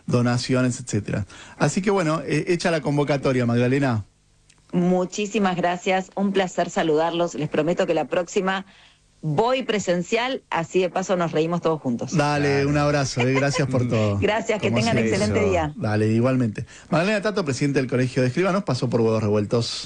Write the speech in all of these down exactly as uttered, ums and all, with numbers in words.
donaciones, etcétera. Así que bueno, eh, hecha la convocatoria, Magdalena. Muchísimas gracias, un placer saludarlos. Les prometo que la próxima voy presencial, así de paso nos reímos todos juntos. Dale, Dale. un abrazo, eh, gracias por todo. Gracias, que Como tengan siempre. excelente día. Dale, igualmente. Magdalena Tato, presidente del Colegio de Escribanos, pasó por Huevos Revueltos.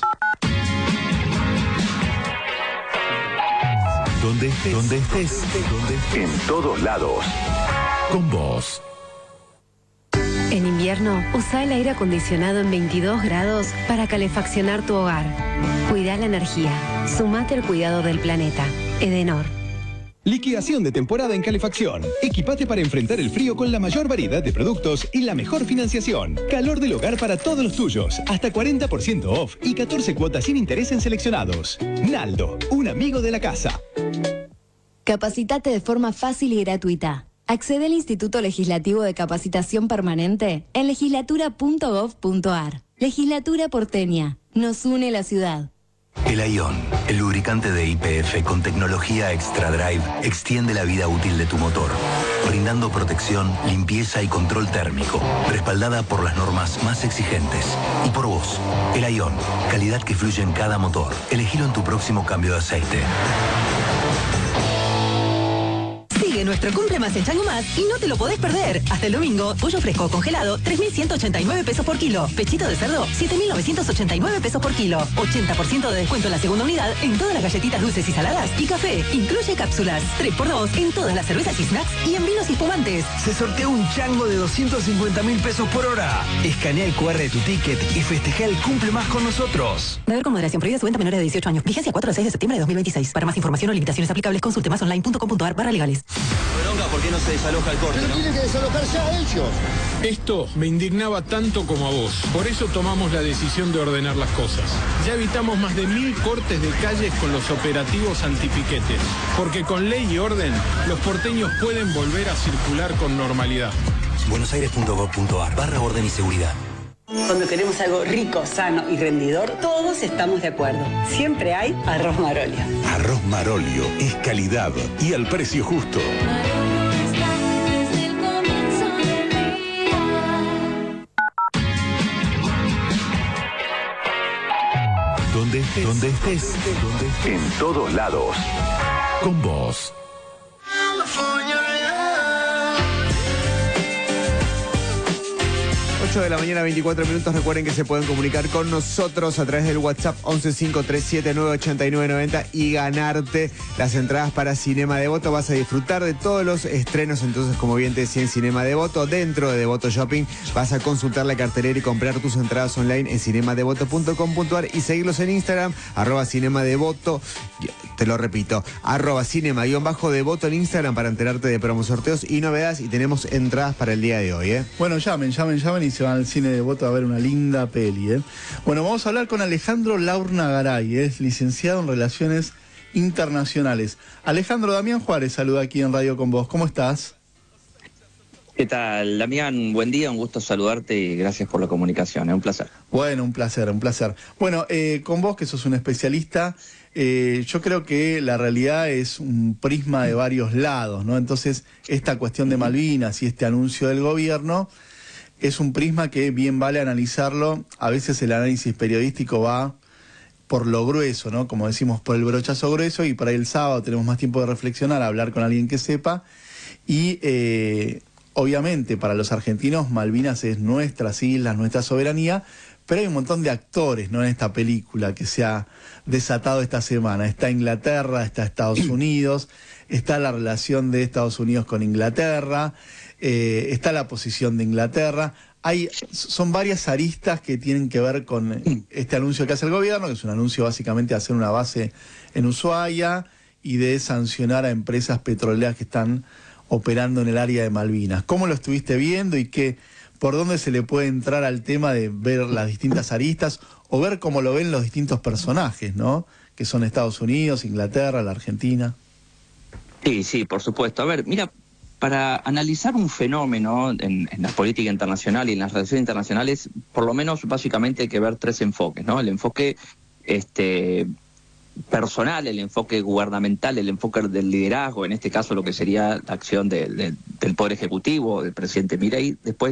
Donde estés, donde estés, donde estés, en todos lados, con vos. En invierno, usa el aire acondicionado en veintidós grados para calefaccionar tu hogar. Cuida la energía. Sumate al cuidado del planeta. Edenor. Liquidación de temporada en calefacción. Equipate para enfrentar el frío con la mayor variedad de productos y la mejor financiación. Calor del hogar para todos los tuyos. Hasta cuarenta por ciento off y catorce cuotas sin interés en seleccionados. Naldo, un amigo de la casa. Capacitate de forma fácil y gratuita. Accede al Instituto Legislativo de Capacitación Permanente en legislatura punto gov punto ar. Legislatura porteña. Nos une la ciudad. El Aion, el lubricante de Y P F con tecnología Extra Drive, extiende la vida útil de tu motor, brindando protección, limpieza y control térmico, respaldada por las normas más exigentes. Y por vos, el Aion, calidad que fluye en cada motor. Elegilo en tu próximo cambio de aceite. Sigue nuestro Cumple Más en Chango Más y no te lo podés perder. Hasta el domingo, pollo fresco congelado, tres mil ciento ochenta y nueve pesos por kilo. Pechito de cerdo, siete mil novecientos ochenta y nueve pesos por kilo. ochenta por ciento de descuento en la segunda unidad en todas las galletitas dulces y saladas y café. Incluye cápsulas. tres por dos en todas las cervezas y snacks y en vinos y espumantes. Se sortea un chango de doscientos cincuenta mil pesos por hora. Escanea el cu erre de tu ticket y festeja el Cumple Más con nosotros. Beber con moderación. Prohibida su venta a menores de dieciocho años. Vigencia cuatro al seis de septiembre de dos mil veintiséis. Para más información o limitaciones aplicables, consulte más online punto com punto ar barra legales. ¿Por qué no se desaloja el corte? Pero ¿no? tienen que desalojar ya ellos. Esto me indignaba tanto como a vos. Por eso tomamos la decisión de ordenar las cosas. Ya evitamos más de mil cortes de calles con los operativos antipiquetes. Porque con ley y orden, los porteños pueden volver a circular con normalidad. buenosaires punto gov punto ar barra orden y seguridad. Cuando queremos algo rico, sano y rendidor, todos estamos de acuerdo. Siempre hay arroz Marolio. Arroz Marolio es calidad y al precio justo. Donde estés, donde estés, donde estés, en todos lados, con vos. ocho de la mañana, veinticuatro minutos. Recuerden que se pueden comunicar con nosotros a través del WhatsApp once cinco tres siete nueve ocho nueve nueve cero y ganarte las entradas para Cinema Devoto. Vas a disfrutar de todos los estrenos, entonces, como bien te decía, en Cinema Devoto, dentro de Devoto Shopping. Vas a consultar la cartelera y comprar tus entradas online en cinema devoto punto com punto ar y seguirlos en Instagram, arroba Cinema Devoto. Te lo repito, arroba Cinema guión bajo Devoto en Instagram para enterarte de promos, sorteos y novedades. Y tenemos entradas para el día de hoy, ¿eh? Bueno, llamen, llamen, llamen y se van al cine Devoto a ver una linda peli, ¿eh? Bueno, vamos a hablar con Alejandro Laurna Garay, es licenciado en Relaciones Internacionales. Alejandro, Damián Juárez saluda aquí en Radio con vos. ¿Cómo estás? ¿Qué tal, Damián? Buen día, un gusto saludarte y gracias por la comunicación, es un placer. Bueno, un placer, un placer. Bueno, eh, con vos que sos un especialista, eh, yo creo que la realidad es un prisma de varios lados, ¿no? Entonces, esta cuestión de Malvinas y este anuncio del gobierno es un prisma que bien vale analizarlo. A veces el análisis periodístico va por lo grueso, ¿no? Como decimos, por el brochazo grueso, y por ahí el sábado tenemos más tiempo de reflexionar, hablar con alguien que sepa. Y eh, obviamente para los argentinos Malvinas es nuestras islas, nuestra soberanía, pero hay un montón de actores, ¿no?, en esta película que se ha desatado esta semana. Está Inglaterra, está Estados Unidos, está la relación de Estados Unidos con Inglaterra, eh, está la posición de Inglaterra. Hay, son varias aristas que tienen que ver con este anuncio que hace el gobierno, que es un anuncio básicamente de hacer una base en Ushuaia y de sancionar a empresas petroleras que están operando en el área de Malvinas. ¿Cómo lo estuviste viendo y qué, por dónde se le puede entrar al tema de ver las distintas aristas o ver cómo lo ven los distintos personajes, ¿no?, que son Estados Unidos, Inglaterra, la Argentina? Sí, sí, por supuesto. A ver, mira, para analizar un fenómeno en, en la política internacional y en las relaciones internacionales, por lo menos básicamente hay que ver tres enfoques, ¿no? El enfoque este, personal, el enfoque gubernamental, el enfoque del liderazgo, en este caso lo que sería la acción de, de, del Poder Ejecutivo, del presidente Milei. Después